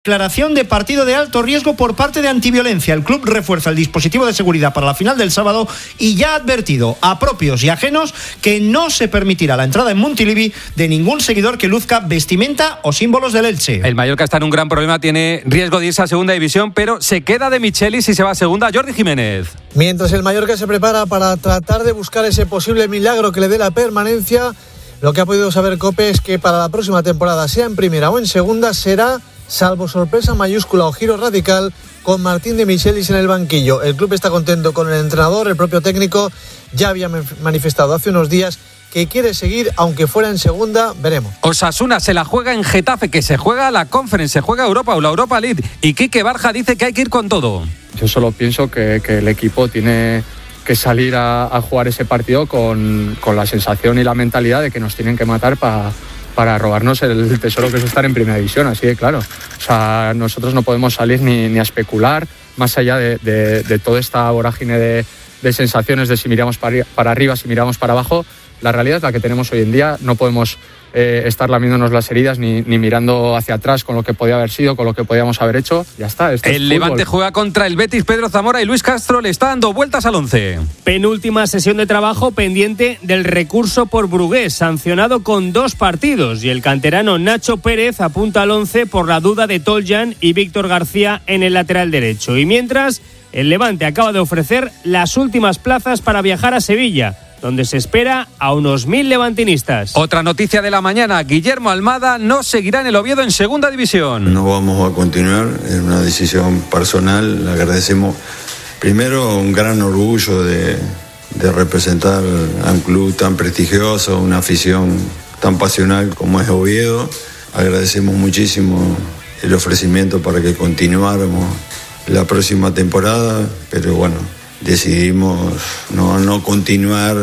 Declaración de partido de alto riesgo por parte de Antiviolencia. El club refuerza el dispositivo de seguridad para la final del sábado y ya ha advertido a propios y ajenos que no se permitirá la entrada en Montilivi de ningún seguidor que luzca vestimenta o símbolos del Elche. El Mallorca está en un gran problema, tiene riesgo de irse a segunda división, pero se queda de Michelis y se va a segunda. Jordi Jiménez. Mientras el Mallorca se prepara para tratar de buscar ese posible milagro que le dé la permanencia, lo que ha podido saber COPE es que para la próxima temporada, sea en primera o en segunda, será, salvo sorpresa mayúscula o giro radical, con Martín de Michelis en el banquillo. El club está contento con el entrenador, el propio técnico ya había manifestado hace unos días que quiere seguir, aunque fuera en segunda, veremos. Osasuna se la juega en Getafe, que se juega la Conference, se juega Europa o la Europa League, y Quique Barja dice que hay que ir con todo. Yo solo pienso que el equipo tiene que salir a jugar ese partido con la sensación y la mentalidad de que nos tienen que matar para robarnos el tesoro que es estar en primera división, así de claro. O sea, nosotros no podemos salir ni a especular, más allá de toda esta vorágine de sensaciones de si miramos para arriba, si miramos para abajo. La realidad es la que tenemos hoy en día, no podemos estar lamiéndonos las heridas ni mirando hacia atrás con lo que podía haber sido, con lo que podíamos haber hecho. Ya está. El Levante juega contra el Betis. Pedro Zamora y Luis Castro le está dando vueltas al 11. Penúltima sesión de trabajo pendiente del recurso por Brugués, sancionado con 2 partidos. Y el canterano Nacho Pérez apunta al 11 por la duda de Toljan y Víctor García en el lateral derecho. Y mientras, el Levante acaba de ofrecer las últimas plazas para viajar a Sevilla, donde se espera a unos 1.000 levantinistas. Otra noticia de la mañana: Guillermo Almada no seguirá en el Oviedo en segunda división. No vamos a continuar, es una decisión personal. Le agradecemos primero un gran orgullo de representar a un club tan prestigioso, una afición tan pasional como es Oviedo. Agradecemos muchísimo el ofrecimiento para que continuáramos la próxima temporada, pero bueno, decidimos no continuar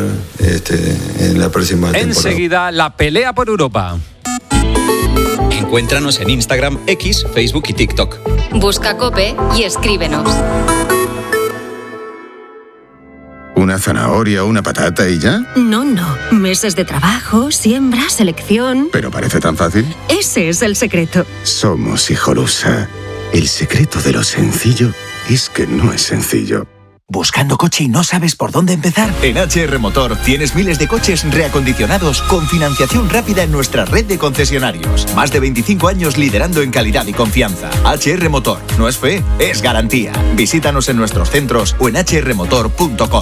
en la próxima temporada. Enseguida, la pelea por Europa. Encuéntranos en Instagram, X, Facebook y TikTok. Busca COPE y escríbenos. ¿Una zanahoria o una patata y ya? No. Meses de trabajo, siembra, selección. ¿Pero parece tan fácil? Ese es el secreto. Somos Hijolusa. El secreto de lo sencillo es que no es sencillo. ¿Buscando coche y no sabes por dónde empezar? En HR Motor tienes miles de coches reacondicionados con financiación rápida en nuestra red de concesionarios. Más de 25 años liderando en calidad y confianza. HR Motor. No es fe, es garantía. Visítanos en nuestros centros o en hrmotor.com.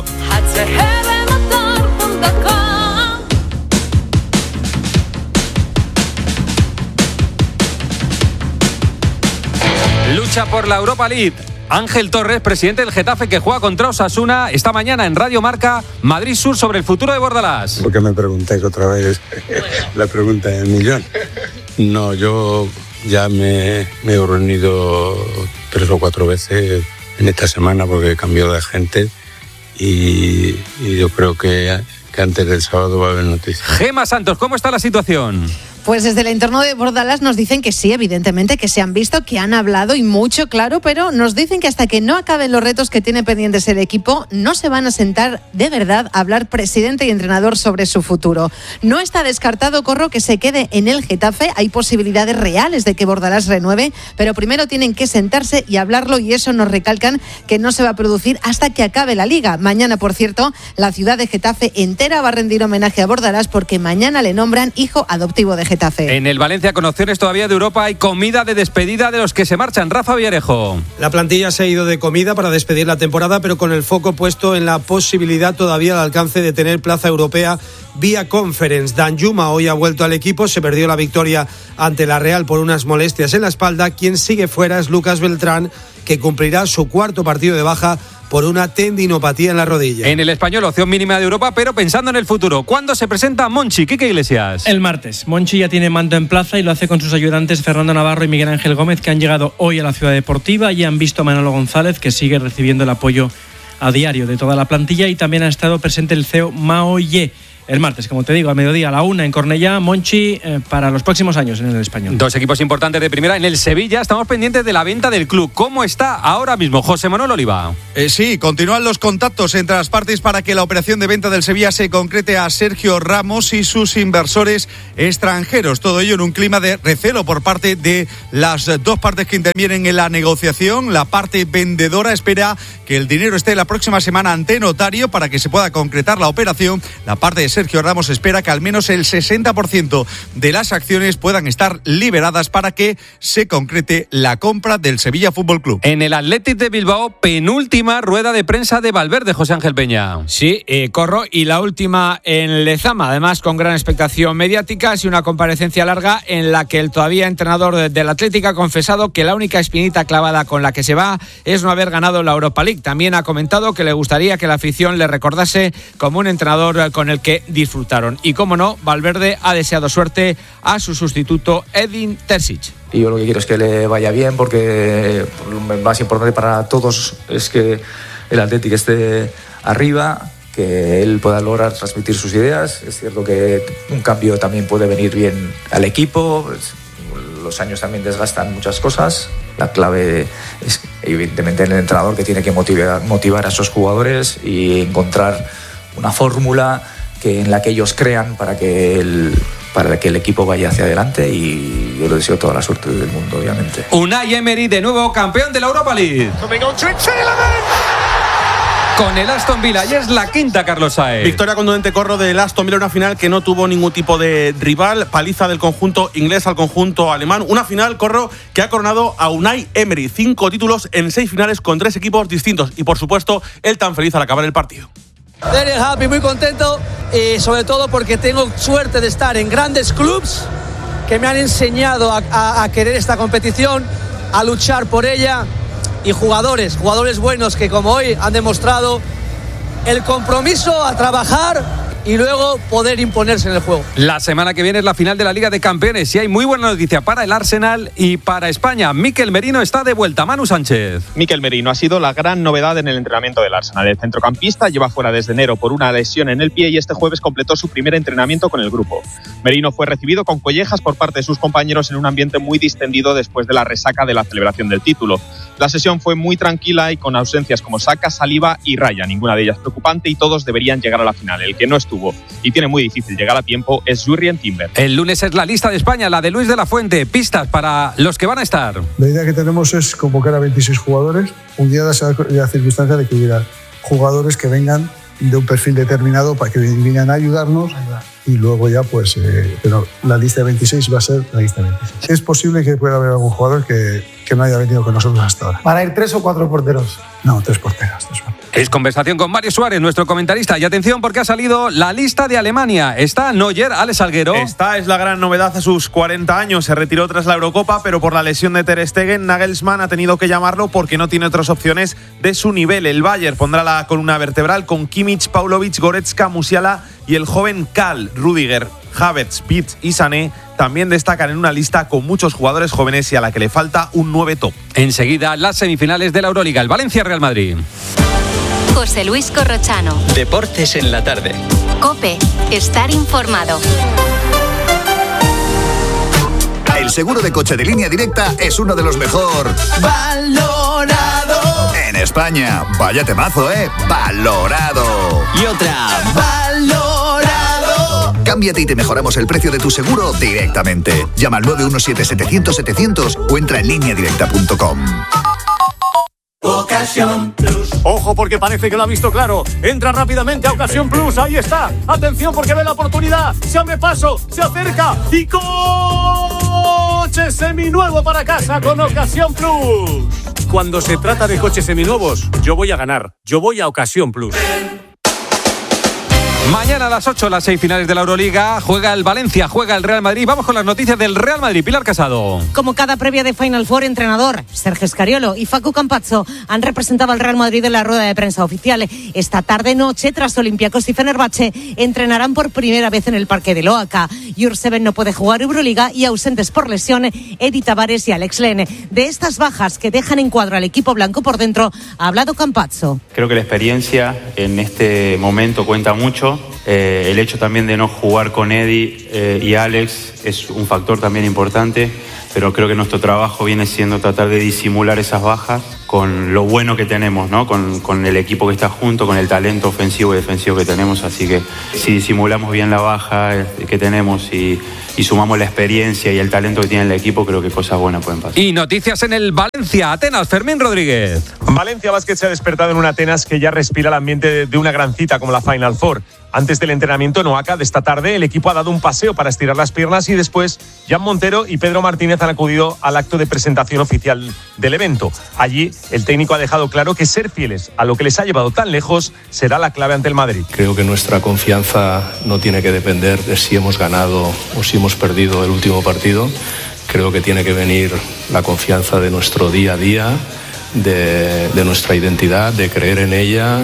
Lucha por la Europa League. Ángel Torres, presidente del Getafe, que juega contra Osasuna esta mañana en Radio Marca Madrid Sur sobre el futuro de Bordalás. ¿Por qué me preguntáis otra vez la pregunta del millón? No, yo ya me he reunido 3 o 4 veces en esta semana porque he cambiado de agente y yo creo que antes del sábado va a haber noticias. Gema Santos, ¿cómo está la situación? Pues desde el entorno de Bordalás nos dicen que sí, evidentemente, que se han visto, que han hablado y mucho, claro, pero nos dicen que hasta que no acaben los retos que tiene pendientes el equipo, no se van a sentar de verdad a hablar presidente y entrenador sobre su futuro. No está descartado, Corro, que se quede en el Getafe. Hay posibilidades reales de que Bordalás renueve, pero primero tienen que sentarse y hablarlo, y eso nos recalcan que no se va a producir hasta que acabe la Liga. Mañana, por cierto, la ciudad de Getafe entera va a rendir homenaje a Bordalás porque mañana le nombran hijo adoptivo de Getafe. En el Valencia, con opciones todavía de Europa, hay comida de despedida de los que se marchan. Rafa Villarejo. La plantilla se ha ido de comida para despedir la temporada, pero con el foco puesto en la posibilidad todavía al alcance de tener plaza europea vía Conference. Danjuma hoy ha vuelto al equipo, se perdió la victoria ante la Real por unas molestias en la espalda. Quien sigue fuera es Lucas Beltrán, que cumplirá su 4º partido de baja por una tendinopatía en la rodilla. En el Español, opción mínima de Europa, pero pensando en el futuro. ¿Cuándo se presenta Monchi? Quique Iglesias. El martes. Monchi ya tiene mando en plaza y lo hace con sus ayudantes Fernando Navarro y Miguel Ángel Gómez, que han llegado hoy a la Ciudad Deportiva y han visto a Manolo González, que sigue recibiendo el apoyo a diario de toda la plantilla, y también ha estado presente el CEO Mao Ye. el martes, como te digo, al mediodía, a la 1 en Cornellá, Monchi, para los próximos años en el Español. Dos equipos importantes de primera. En el Sevilla estamos pendientes de la venta del club. ¿Cómo está ahora mismo José Manuel Oliva? Sí, continúan los contactos entre las partes para que la operación de venta del Sevilla se concrete a Sergio Ramos y sus inversores extranjeros. Todo ello en un clima de recelo por parte de las dos partes que intervienen en la negociación. La parte vendedora espera que el dinero esté la próxima semana ante notario para que se pueda concretar la operación. La parte de Sergio Ramos espera que al menos el 60% de las acciones puedan estar liberadas para que se concrete la compra del Sevilla Fútbol Club. En el Athletic de Bilbao, penúltima rueda de prensa de Valverde, José Ángel Peña. Sí, Corro, y la última en Lezama, además con gran expectación mediática, y una comparecencia larga en la que el todavía entrenador del Athletic ha confesado que la única espinita clavada con la que se va es no haber ganado la Europa League. También ha comentado que le gustaría que la afición le recordase como un entrenador con el que disfrutaron. Y cómo no, Valverde ha deseado suerte a su sustituto Edin Terzic. Y yo lo que quiero es que le vaya bien, porque lo más importante para todos es que el Athletic esté arriba, que él pueda lograr transmitir sus ideas. Es cierto que un cambio también puede venir bien al equipo. Los años también desgastan muchas cosas. La clave es evidentemente el entrenador, que tiene que motivar a esos jugadores y encontrar una fórmula en la que ellos crean para que el equipo vaya hacia adelante, y yo le deseo toda la suerte del mundo, obviamente. Unai Emery, de nuevo campeón de la Europa League. Con el Aston Villa, y es la quinta, Carlos Saez. Victoria contundente, Corro, del Aston Villa, una final que no tuvo ningún tipo de rival, paliza del conjunto inglés al conjunto alemán, una final, Corro, que ha coronado a Unai Emery, 5 títulos en 6 finales con 3 equipos distintos, y por supuesto, él tan feliz al acabar el partido. Very happy, muy contento, y sobre todo porque tengo suerte de estar en grandes clubs que me han enseñado a querer esta competición, a luchar por ella, y jugadores buenos que como hoy han demostrado el compromiso a trabajar y luego poder imponerse en el juego. La semana que viene es la final de la Liga de Campeones y hay muy buena noticia para el Arsenal y para España. Mikel Merino está de vuelta. Manu Sánchez. Mikel Merino ha sido la gran novedad en el entrenamiento del Arsenal. El centrocampista lleva fuera desde enero por una lesión en el pie y este jueves completó su primer entrenamiento con el grupo. Merino fue recibido con collejas por parte de sus compañeros en un ambiente muy distendido después de la resaca de la celebración del título. La sesión fue muy tranquila y con ausencias como Saka, Saliba y Raya, ninguna de ellas preocupante, y todos deberían llegar a la final. El que no estuvo y tiene muy difícil llegar a tiempo es Jurrien Timber. El lunes es la lista de España, la de Luis de la Fuente. Pistas para los que van a estar. La idea que tenemos es convocar a 26 jugadores, un día de la circunstancia de que hubiera jugadores que vengan de un perfil determinado para que vengan a ayudarnos, y luego ya pues pero la lista de 26 va a ser la lista de 26. Es posible que pueda haber algún jugador que no haya venido con nosotros hasta ahora. ¿Van a ir 3 o 4 porteros? No, 3 porteros. Es conversación con Mario Suárez, nuestro comentarista. Y atención, porque ha salido la lista de Alemania. Está Neuer, Alex Salguero. Esta es la gran novedad a sus 40 años. Se retiró tras la Eurocopa, pero por la lesión de Ter Stegen, Nagelsmann ha tenido que llamarlo porque no tiene otras opciones de su nivel. El Bayern pondrá la columna vertebral con Kimmich, Paulovic, Goretzka, Musiala y el joven Karl, Rüdiger, Havertz, Pitts y Sané. También destacan en una lista con muchos jugadores jóvenes y a la que le falta un 9 top. Enseguida, las semifinales de la Euroliga, el Valencia-Real Madrid. José Luis Corrochano. Deportes en la tarde. COPE. Estar informado. El seguro de coche de Línea Directa es uno de los mejor valorado en España. Vaya temazo, valorado. Y otra, valorado. Cámbiate y te mejoramos el precio de tu seguro directamente. Llama al 917-700-700 o entra en lineadirecta.com. Ocasión Plus. Ojo, porque parece que lo ha visto claro. Entra rápidamente a Ocasión Plus. Ahí está. Atención, porque ve la oportunidad. Se abre paso, se acerca y coche seminuevo para casa con Ocasión Plus. Cuando se trata de coches seminuevos, yo voy a ganar. Yo voy a Ocasión Plus. Mañana a las 8, las 6 finales de la Euroliga. Juega el Valencia, juega el Real Madrid. Vamos con las noticias del Real Madrid. Pilar Casado. Como cada previa de Final Four, entrenador Sergio Scariolo y Facu Campazzo han representado al Real Madrid en la rueda de prensa oficial. Esta tarde-noche, tras Olympiacos y Fenerbahce, entrenarán por primera vez en el Parque del Oaca. Jurseven no puede jugar Euroliga y ausentes por lesión Edi Tavares y Alex Len. De estas bajas que dejan en cuadro al equipo blanco por dentro, ha hablado Campazzo. Creo que la experiencia en este momento cuenta mucho. mucho. El hecho también de no jugar con Eddie y Alex es un factor también importante, pero creo que nuestro trabajo viene siendo tratar de disimular esas bajas con lo bueno que tenemos, ¿no? Con el equipo que está junto, con el talento ofensivo y defensivo que tenemos. Así que si disimulamos bien la baja que tenemos y sumamos la experiencia y el talento que tiene el equipo, creo que cosas buenas pueden pasar. Y noticias en el Valencia, Atenas, Fermín Rodríguez. Valencia Basket se ha despertado en un Atenas que ya respira el ambiente de una gran cita como la Final Four. Antes del entrenamiento en Oaxaca de esta tarde, el equipo ha dado un paseo para estirar las piernas y después Jan Montero y Pedro Martínez han acudido al acto de presentación oficial del evento. Allí, el técnico ha dejado claro que ser fieles a lo que les ha llevado tan lejos será la clave ante el Madrid. Creo que nuestra confianza no tiene que depender de si hemos ganado o si hemos perdido el último partido. Creo que tiene que venir la confianza de nuestro día a día, de nuestra identidad, de creer en ella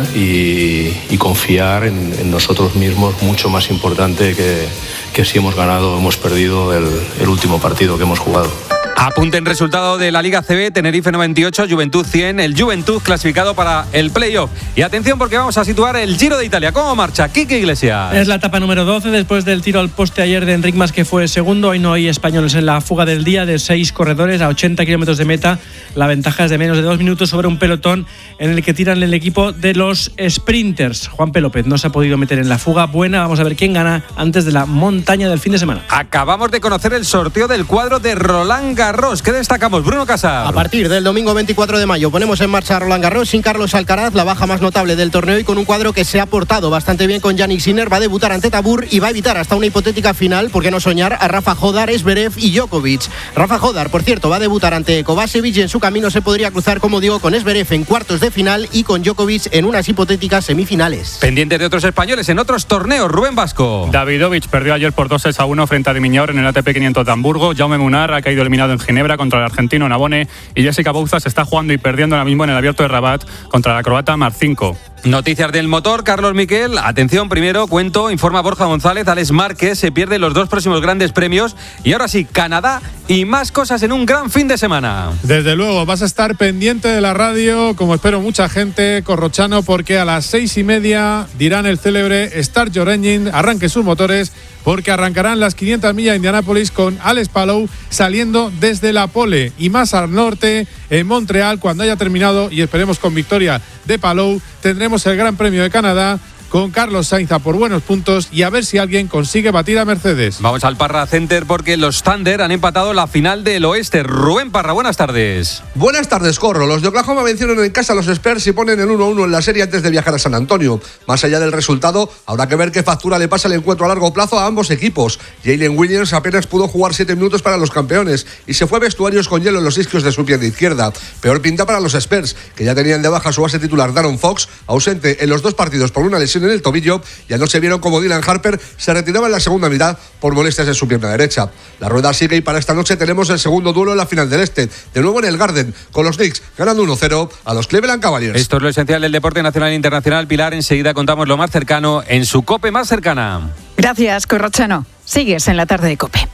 y confiar en nosotros mismos, mucho más importante que si hemos ganado o hemos perdido el último partido que hemos jugado. Apunten resultado de la Liga CB, Tenerife 98, Juventud 100, el Juventud clasificado para el playoff. Y atención porque vamos a situar el Giro de Italia. ¿Cómo marcha? Quique Iglesias. Es la etapa número 12 después del tiro al poste ayer de Enric Mas, que fue segundo. Hoy no hay españoles en la fuga del día de 6 corredores a 80 kilómetros de meta. La ventaja es de menos de 2 minutos sobre un pelotón en el que tiran el equipo de los sprinters. Juan P. López no se ha podido meter en la fuga buena. Vamos a ver quién gana antes de la montaña del fin de semana. Acabamos de conocer el sorteo del cuadro de Roland Garros. ¿Qué destacamos, Bruno Casar? A partir del domingo 24 de mayo ponemos en marcha Roland Garros sin Carlos Alcaraz, la baja más notable del torneo, y con un cuadro que se ha portado bastante bien con Jannik Sinner. Va a debutar ante Tabur y va a evitar hasta una hipotética final, ¿por qué no soñar?, a Rafa Jodar, Zverev y Djokovic. Rafa Jodar, por cierto, va a debutar ante Kovačević y en su camino se podría cruzar, como digo, con Zverev en cuartos de final y con Djokovic en unas hipotéticas semifinales. Pendientes de otros españoles en otros torneos, Rubén Vasco. Davidovich perdió ayer por 2-1 frente a Dimiñor en el ATP 500 de Hamburgo. Jaume Munar ha caído eliminado en Ginebra contra el argentino Nabone y Jessica Bouzas está jugando y perdiendo ahora mismo en el Abierto de Rabat contra la croata Marcinko. Noticias del motor, Carlos Miquel. Atención, primero cuento, informa Borja González, Alex Márquez se pierde los 2 próximos grandes premios y ahora sí, Canadá y más cosas en un gran fin de semana. Desde luego, vas a estar pendiente de la radio, como espero mucha gente, Corrochano, porque a las 6:30 dirán el célebre Start Your Engine, arranque sus motores, porque arrancarán las 500 millas de Indianápolis con Alex Palou saliendo desde la pole y más al norte, en Montreal, cuando haya terminado y esperemos con victoria de Palou, tendremos el Gran Premio de Canadá con Carlos Sainz a por buenos puntos y a ver si alguien consigue batir a Mercedes. Vamos al Parra Center porque los Thunder han empatado la final del oeste. Rubén Parra, buenas tardes. Buenas tardes, Corro. Los de Oklahoma vencieron en casa a los Spurs y ponen el 1-1 en la serie antes de viajar a San Antonio. Más allá del resultado, habrá que ver qué factura le pasa el encuentro a largo plazo a ambos equipos. Jalen Williams apenas pudo jugar 7 minutos para los campeones y se fue a vestuarios con hielo en los isquios de su pierna izquierda. Peor pinta para los Spurs, que ya tenían de baja su base titular Darren Fox, ausente en los 2 partidos por una lesión en el tobillo, y anoche vieron como Dylan Harper se retiraba en la segunda mitad por molestias en su pierna derecha. La rueda sigue y para esta noche tenemos el segundo duelo en la final del este, de nuevo en el Garden, con los Knicks ganando 1-0 a los Cleveland Cavaliers. Esto es lo esencial del deporte nacional e internacional. Pilar, enseguida contamos lo más cercano en su COPE más cercana. Gracias, Corrochano. Sigues en la tarde de COPE.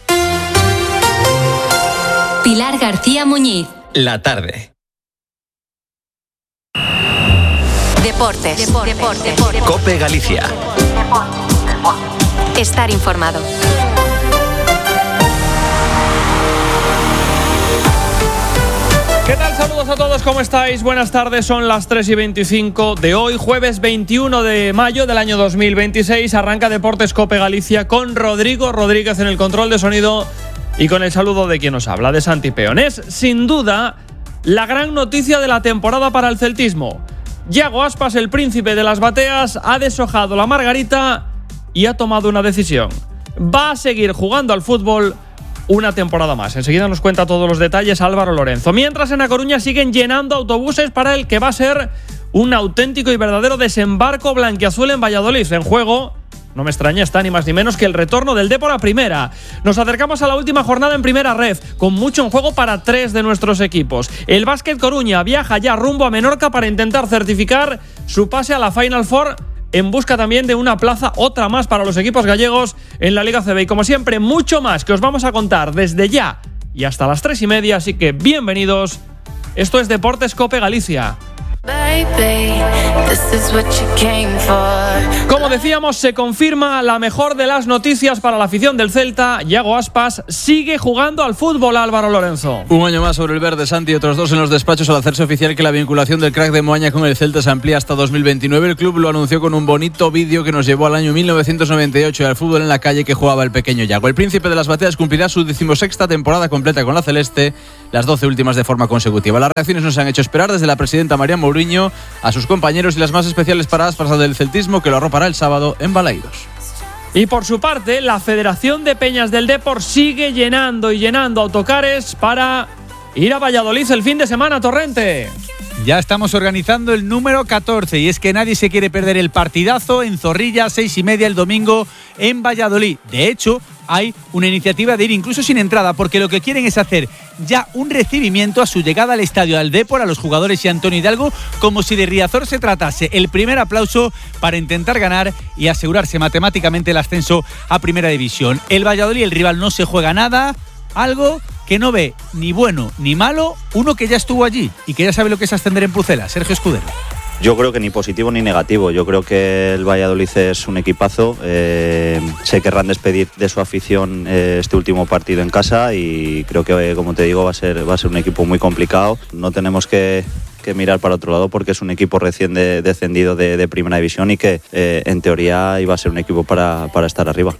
Pilar García Muñiz. La tarde. Deportes. COPE Galicia. Estar informado. ¿Qué tal? Saludos a todos, ¿cómo estáis? Buenas tardes, son las 3:25 de hoy, jueves 21 de mayo del año 2026. Arranca Deportes COPE Galicia con Rodrigo Rodríguez en el control de sonido y con el saludo de quien nos habla, de Santi Peón. Es, sin duda, la gran noticia de la temporada para el celtismo. Yago Aspas, el príncipe de las bateas, ha deshojado la margarita y ha tomado una decisión. Va a seguir jugando al fútbol una temporada más. Enseguida nos cuenta todos los detalles Álvaro Lorenzo. Mientras en A Coruña siguen llenando autobuses para el que va a ser un auténtico y verdadero desembarco blanquiazul en Valladolid. En juego, no me extraña, está ni más ni menos que el retorno del Dépor a primera. Nos acercamos a la última jornada en primera red, con mucho en juego para 3 de nuestros equipos. El Básquet Coruña viaja ya rumbo a Menorca para intentar certificar su pase a la Final Four, en busca también de una plaza, otra más para los equipos gallegos en la Liga CB. Y como siempre, mucho más que os vamos a contar desde ya y hasta las 3:30, así que bienvenidos. Esto es Deportes COPE Galicia. Como decíamos, se confirma la mejor de las noticias para la afición del Celta. Yago Aspas sigue jugando al fútbol, Álvaro Lorenzo. Un año más sobre el verde, Santi, y otros 2 en los despachos al hacerse oficial que la vinculación del crack de Moaña con el Celta se amplía hasta 2029. El club lo anunció con un bonito vídeo que nos llevó al año 1998 y al fútbol en la calle que jugaba el pequeño Yago. El príncipe de las bateas cumplirá su 16ª temporada completa con la celeste, las 12 últimas de forma consecutiva. Las reacciones no se han hecho esperar, desde la presidenta María Mourinho a sus compañeros, y las más especiales para Aspas del celtismo, que lo arropará el sábado en Balaidos. Y por su parte, la Federación de Peñas del Depor sigue llenando autocares para ir a Valladolid el fin de semana, Torrente. Ya estamos organizando el número 14 y es que nadie se quiere perder el partidazo en Zorrilla, 6:30 el domingo en Valladolid. De hecho, hay una iniciativa de ir incluso sin entrada, porque lo que quieren es hacer ya un recibimiento a su llegada al estadio del Depor a los jugadores y Antonio Hidalgo, como si de Riazor se tratase. El primer aplauso para intentar ganar y asegurarse matemáticamente el ascenso a Primera División. El Valladolid, el rival, no se juega nada, algo que no ve ni bueno ni malo uno que ya estuvo allí y que ya sabe lo que es ascender en Pucela. Sergio Escudero. Yo creo que ni positivo ni negativo. Yo creo que el Valladolid es un equipazo. Se querrán despedir de su afición este último partido en casa y creo que, como te digo, va a ser un equipo muy complicado. No tenemos que mirar para otro lado porque es un equipo recién descendido de Primera División y que en teoría iba a ser un equipo para estar arriba.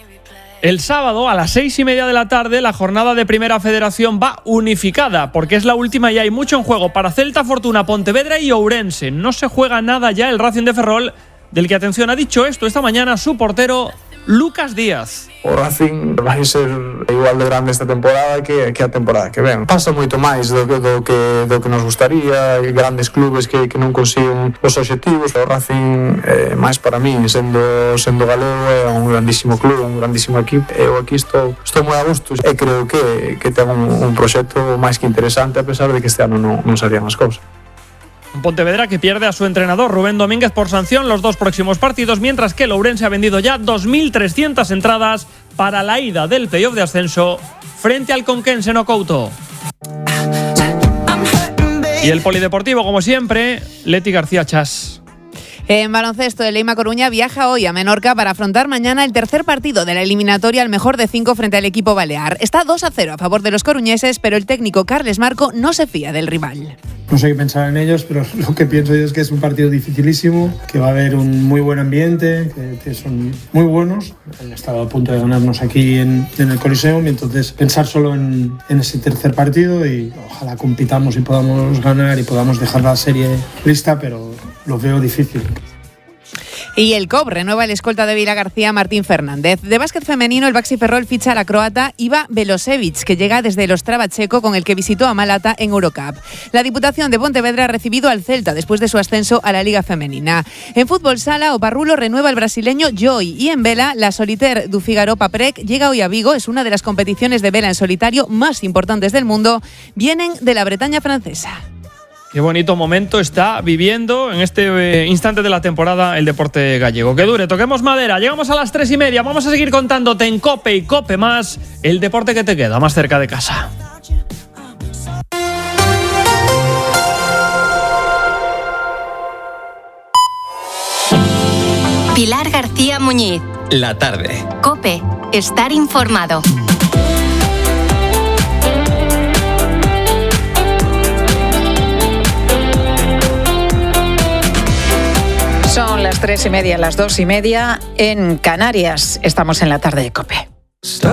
El sábado a las 6:30 de la tarde la jornada de Primera Federación va unificada porque es la última y hay mucho en juego para Celta, Fortuna, Pontevedra y Ourense. No se juega nada ya el Racing de Ferrol, del que, atención, ha dicho esto esta mañana su portero Lucas Díaz. O Racing vai ser igual de grande esta temporada que a temporada que ven. Pasa moito máis do que nos gustaría, grandes clubes que non consiguen os obxectivos. O Racing, máis para mí, sendo galego, é un grandísimo club, un grandísimo equipo. Eu aquí estou moi a gusto e creo que ten un proxecto máis que interesante, a pesar de que este ano non sarían as cousas. Un Pontevedra que pierde a su entrenador Rubén Domínguez por sanción los 2 próximos partidos, mientras que el Ourense ha vendido ya 2.300 entradas para la ida del playoff de ascenso frente al Conquense no Couto. Y el polideportivo, como siempre, Leti García Chas. En baloncesto, el Eima Coruña viaja hoy a Menorca para afrontar mañana el tercer partido de la eliminatoria al mejor de 5 frente al equipo balear. Está 2-0 a favor de los coruñeses, pero el técnico Carles Marco no se fía del rival. No sé qué pensar en ellos, pero lo que pienso yo es que es un partido dificilísimo, que va a haber un muy buen ambiente, que son muy buenos. Han estado a punto de ganarnos aquí en el Coliseo, y entonces pensar solo en ese tercer partido y ojalá compitamos y podamos ganar y podamos dejar la serie lista, pero lo veo difícil. Y el COP renueva el escolta de Vila García, Martín Fernández. De básquet femenino, el Baxi Ferrol ficha a la croata Iva Velosevic, que llega desde el Ostrava checo, con el que visitó a Malata en Eurocup. La Diputación de Pontevedra ha recibido al Celta después de su ascenso a la Liga Femenina. En fútbol sala, Oparrulo renueva al brasileño Joy, y en vela, la Solitaire du Figaro Paprec llega hoy a Vigo. Es una de las competiciones de vela en solitario más importantes del mundo. Vienen de la Bretaña francesa. Qué bonito momento está viviendo en este instante de la temporada el deporte gallego. Que dure, toquemos madera. Llegamos a las 3:30. Vamos a seguir contándote en COPE y COPE más el deporte que te queda más cerca de casa. Pilar García Muñiz. La tarde. COPE. Estar informado. Son las 3:30, las 2:30 en Canarias. Estamos en la tarde de COPE.